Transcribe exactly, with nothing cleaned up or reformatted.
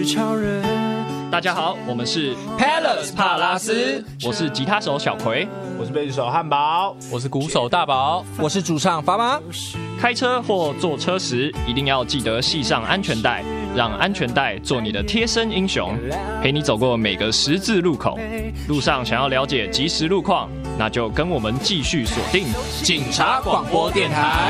超人， 大家好，我们是 Palace 帕拉斯， 我是吉他手小葵， 我是贝斯手汉堡， 我是鼓手大宝， 我是主唱法马。 开车或坐车时，一定要记得系上安全带，让安全带做你的贴身英雄，陪你走过每个十字路口。路上想要了解即时路况，那就跟我们继续锁定警察广播电台。